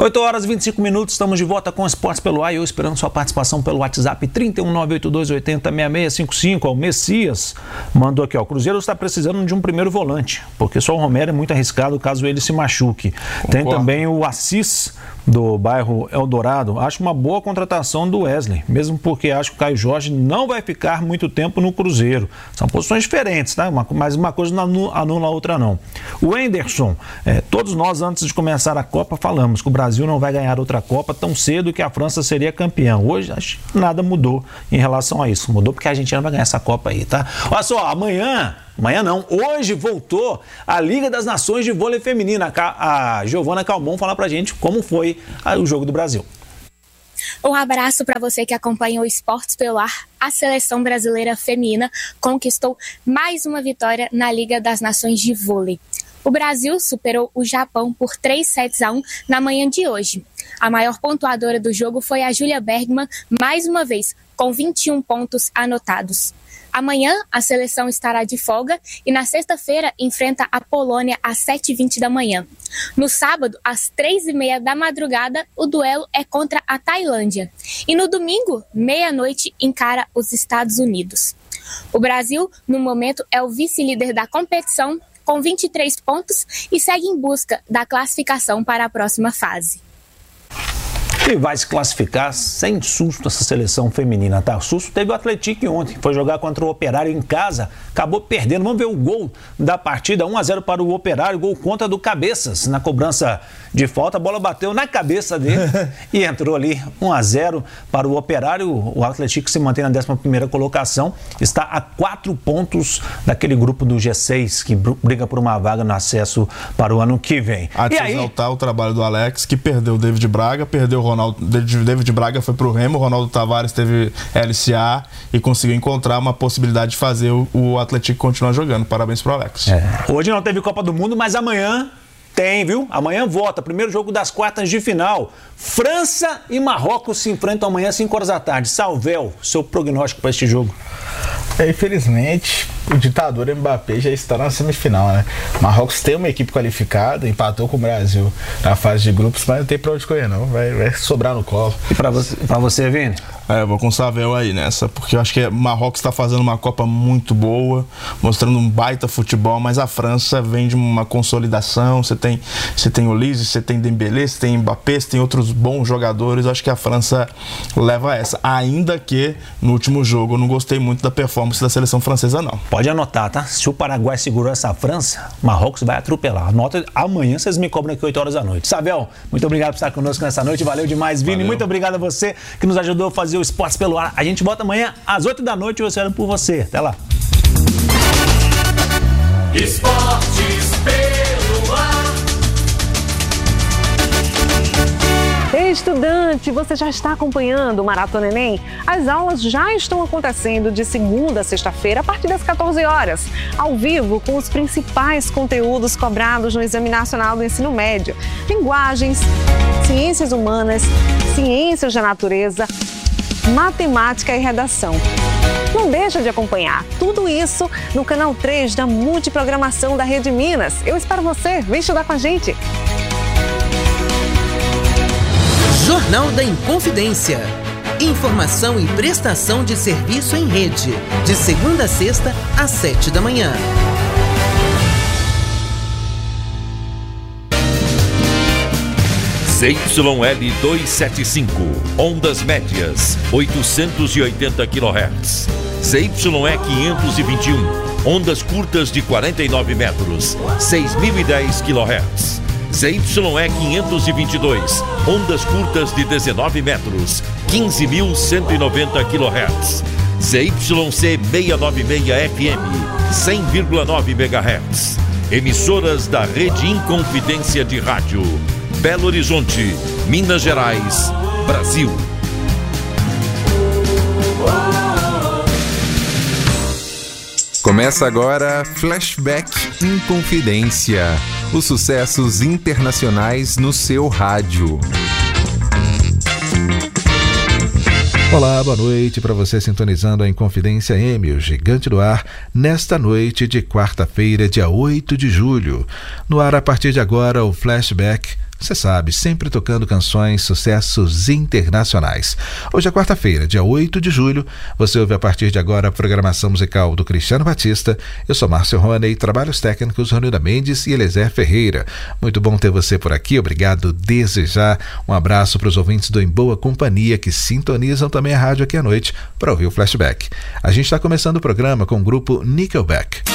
8 horas e 25 minutos, estamos de volta com Esportes pelo Ar e eu esperando sua participação pelo WhatsApp 31982806655. O Messias mandou aqui, ó, o Cruzeiro está precisando de um primeiro volante, porque só o Romero é muito arriscado caso ele se machuque. Concordo. Tem também o Assis, do bairro Eldorado. Acho uma boa contratação do Wesley, mesmo porque acho que o Caio Jorge não vai ficar muito tempo no Cruzeiro. São posições diferentes, tá? Mas uma coisa não anula a outra não. O Anderson, todos nós antes de começar a Copa falamos que o Brasil não vai ganhar outra Copa tão cedo e que a França seria campeão. Hoje acho que nada mudou em relação a isso. Mudou porque a Argentina vai ganhar essa Copa aí, tá? Olha só, amanhã não, hoje voltou a Liga das Nações de Vôlei Feminina. A Giovana Calmon fala pra gente como foi o jogo do Brasil. Um abraço para você que acompanha o Esportes pelo Ar. A seleção brasileira feminina conquistou mais uma vitória na Liga das Nações de Vôlei. O Brasil superou o Japão por 3-1 na manhã de hoje. A maior pontuadora do jogo foi a Júlia Bergman, mais uma vez, com 21 pontos anotados. Amanhã, a seleção estará de folga e na sexta-feira enfrenta a Polônia às 7h20 da manhã. No sábado, às 3h30 da madrugada, o duelo é contra a Tailândia. E no domingo, meia-noite, encara os Estados Unidos. O Brasil, no momento, é o vice-líder da competição, com 23 pontos e segue em busca da classificação para a próxima fase. E vai se classificar sem susto essa seleção feminina, tá? O susto teve o Atlético ontem, foi jogar contra o Operário em casa, acabou perdendo. Vamos ver o gol da partida, 1-0 para o Operário, gol contra do Cabeças, na cobrança de falta, a bola bateu na cabeça dele e entrou ali, 1-0 para o Operário. O Atlético se mantém na 11ª colocação, está a 4 pontos daquele grupo do G6, que briga por uma vaga no acesso para o ano que vem. E aí, exaltar o trabalho do Alex, que perdeu o David Braga, perdeu o David Braga foi pro Remo, o Ronaldo Tavares teve LCA e conseguiu encontrar uma possibilidade de fazer o Atlético continuar jogando. Parabéns pro Alex. Hoje não teve Copa do Mundo, mas amanhã tem, viu? Amanhã volta. Primeiro jogo das quartas de final. França e Marrocos se enfrentam amanhã às 5 horas da tarde. Salvel, seu prognóstico para este jogo? Infelizmente, o ditador Mbappé já está na semifinal, né? Marrocos tem uma equipe qualificada, empatou com o Brasil na fase de grupos, mas não tem pra onde correr, não. Vai sobrar no colo. E pra você, Vini? Eu vou com o Salvel aí nessa, porque eu acho que Marrocos está fazendo uma Copa muito boa, mostrando um baita futebol, mas a França vem de uma consolidação. Você tem o Lise, você tem Dembélé, você tem Mbappé, você tem outros bons jogadores. Eu acho que a França leva essa, ainda que no último jogo eu não gostei muito da performance da seleção francesa, não. Pode anotar, tá? Se o Paraguai segurou essa França, Marrocos vai atropelar. Anota, amanhã vocês me cobram aqui 8 horas da noite. Salvel, muito obrigado por estar conosco nessa noite, valeu demais, Vini. Valeu. Muito obrigado a você que nos ajudou a fazer o Esportes pelo Ar. A gente volta amanhã às 8 da noite, eu espero por você. Até lá. Esportes pelo Ar. Estudante, você já está acompanhando o Maratona Enem? As aulas já estão acontecendo de segunda a sexta-feira a partir das 14 horas, ao vivo com os principais conteúdos cobrados no Exame Nacional do Ensino Médio: linguagens, ciências humanas, ciências da natureza, matemática e redação. Não deixa de acompanhar tudo isso no canal 3 da Multiprogramação da Rede Minas. Eu espero você, vem estudar com a gente. Jornal da Inconfidência. Informação e prestação de serviço em rede. De segunda a sexta, às 7 da manhã. ZYL 275, ondas médias, 880 kHz. ZYE 521, ondas curtas de 49 metros, 6.010 kHz. ZYE 522, ondas curtas de 19 metros, 15.190 kHz. ZYC 696 FM, 100,9 MHz. Emissoras da Rede Inconfidência de Rádio. Belo Horizonte, Minas Gerais, Brasil. Começa agora Flashback Inconfidência. Os sucessos internacionais no seu rádio. Olá, boa noite para você sintonizando a Inconfidência M, o Gigante do Ar, nesta noite de quarta-feira, dia 8 de julho. No ar, a partir de agora, o Flashback você sabe, sempre tocando canções, sucessos internacionais. Hoje é quarta-feira, dia 8 de julho. Você ouve a partir de agora a programação musical do Cristiano Batista. Eu sou Márcio Rony, trabalhos técnicos Ronilda Mendes e Eliezer Ferreira. Muito bom ter você por aqui, obrigado desde já. Um abraço para os ouvintes do Em Boa Companhia que sintonizam também a rádio aqui à noite para ouvir o Flashback. A gente está começando o programa com o grupo Nickelback.